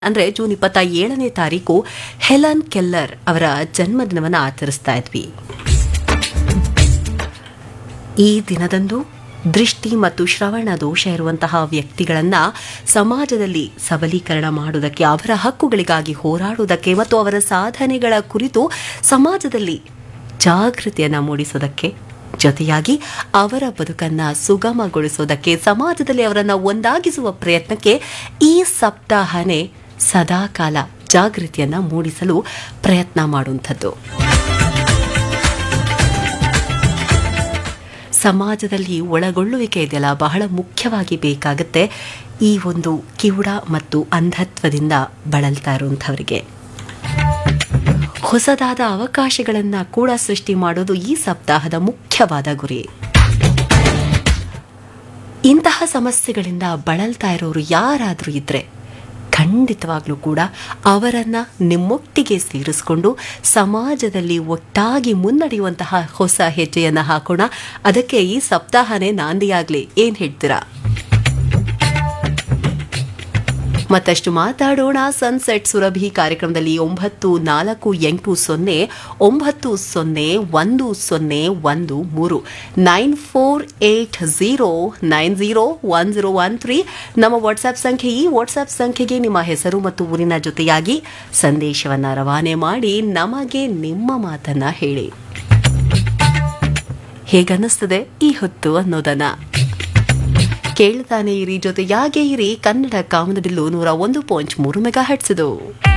ಅಂದ್ರೆ ಜೂನ್ 27ನೇ ತಾರೀಕು Helen Keller ಅವರ ಜನ್ಮದಿನವನ್ನು ಆಚರಿಸ್ತಾ ಇದ್ವಿ. ಈ ದಿನದಂದು ದೃಷ್ಟಿ ಮತ್ತು ಶ್ರವಣ ದೋಷ ಇರುವಂತಹ ವ್ಯಕ್ತಿಗಳನ್ನ ಸಮಾಜದಲ್ಲಿ ಸಬಲೀಕರಣ ಮಾಡುವುದಕ್ಕೆ, ಅವರ ಹಕ್ಕುಗಳಿಗಾಗಿ ಹೋರಾಡುವುದಕ್ಕೆ ಮತ್ತು ಅವರ ಸಾಧನೆಗಳ ಕುರಿತು ಸಮಾಜದಲ್ಲಿ ಜಾಗೃತಿಯನ್ನು ಮೂಡಿಸೋದಕ್ಕೆ, ಜೊತೆಯಾಗಿ ಅವರ ಬದುಕನ್ನು ಸುಗಮಗೊಳಿಸೋದಕ್ಕೆ, ಸಮಾಜದಲ್ಲಿ ಅವರನ್ನು ಒಂದಾಗಿಸುವ ಪ್ರಯತ್ನಕ್ಕೆ ಈ ಸಪ್ತಾಹನೇ ಸದಾಕಾಲ ಜಾಗೃತಿಯನ್ನು ಮೂಡಿಸಲು ಪ್ರಯತ್ನ ಮಾಡುವಂಥದ್ದು. ಸಮಾಜದಲ್ಲಿ ಒಳಗೊಳ್ಳುವಿಕೆ ಇದೆಯಲ್ಲ, ಬಹಳ ಮುಖ್ಯವಾಗಿ ಬೇಕಾಗುತ್ತೆ ಈ ಒಂದು ಕಿವುಡ ಮತ್ತು ಅಂಧತ್ವದಿಂದ ಬಳಲ್ತಾ ಇರುವಂಥವರಿಗೆ. ಹೊಸದಾದ ಅವಕಾಶಗಳನ್ನು ಕೂಡ ಸೃಷ್ಟಿ ಮಾಡೋದು ಈ ಸಪ್ತಾಹದ ಮುಖ್ಯವಾದ ಗುರಿ. ಇಂತಹ ಸಮಸ್ಯೆಗಳಿಂದ ಬಳಲ್ತಾ ಇರೋರು ಯಾರಾದರೂ ಇದ್ರೆ ಖಂಡಿತವಾಗ್ಲೂ ಕೂಡ ಅವರನ್ನ ನಿಮ್ಮೊಟ್ಟಿಗೆ ಸೇರಿಸಿಕೊಂಡು ಸಮಾಜದಲ್ಲಿ ಒಟ್ಟಾಗಿ ಮುನ್ನಡೆಯುವಂತಹ ಹೊಸ ಹೆಜ್ಜೆಯನ್ನು ಹಾಕೋಣ. ಅದಕ್ಕೆ ಈ ಸಪ್ತಾಹನೇ ನಾಂದಿಯಾಗ್ಲಿ. ಏನ್ ಹೇಳ್ತೀರಾ? ಮತ್ತಷ್ಟು ಮಾತಾಡೋಣ ಸನ್ಸೆಟ್ ಸುರಭಿ ಕಾರ್ಯಕ್ರಮದಲ್ಲಿ. 9480901013 9480901013 ನಮ್ಮ ವಾಟ್ಸ್ಆಪ್ ಸಂಖ್ಯೆ. ಈ ವಾಟ್ಸ್ಆಪ್ ಸಂಖ್ಯೆಗೆ ನಿಮ್ಮ ಹೆಸರು ಮತ್ತು ಊರಿನ ಜೊತೆಯಾಗಿ ಸಂದೇಶವನ್ನು ರವಾನೆ ಮಾಡಿ ನಮಗೆ ನಿಮ್ಮ ಮಾತನ್ನ ಹೇಳಿ. ಹೇಗನ್ನಿಸ್ತದೆ ಈ ಹೊತ್ತು ಅನ್ನೋದನ್ನ ಕೇಳ್ತಾನೆ ಇರಿ, ಜೊತೆಯಾಗೇ ಇರಿ. ಕನ್ನಡ ಕಾಮನಬಿಲ್ಲು 101.3 ಮೆಗಾಹೆಟ್ಸ್ ಇದು.